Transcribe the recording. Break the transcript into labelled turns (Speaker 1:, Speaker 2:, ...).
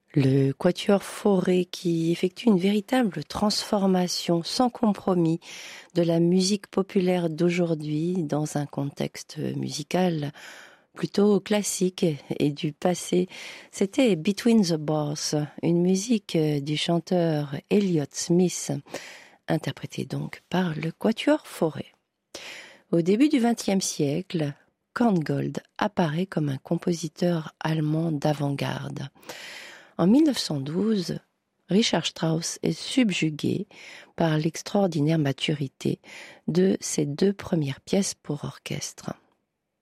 Speaker 1: Le Quatuor Fauré qui effectue une véritable transformation sans compromis de la musique populaire d'aujourd'hui dans un contexte musical plutôt classique et du passé. C'était Between the Bars, une musique du chanteur Elliott Smith, interprétée donc par le Quatuor Fauré. Au début du XXe siècle, Korngold apparaît comme un compositeur allemand d'avant-garde. En 1912, Richard Strauss est subjugué par l'extraordinaire maturité de ses deux premières pièces pour orchestre.